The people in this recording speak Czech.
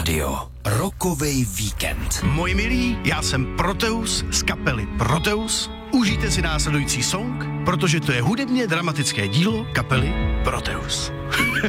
rádio. Rokovej víkend. Moji milí, já jsem Proteus z kapely Proteus. Užijte si následující song, protože to je hudebně dramatické dílo kapely Proteus.